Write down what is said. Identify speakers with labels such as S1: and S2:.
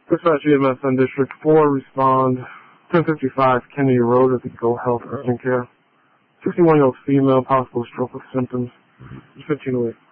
S1: Dispatch EMS on District 4, respond 1055 Kennedy Road at the Go Health Urgent Care. 61-year-old female, possible stroke with symptoms. 1508.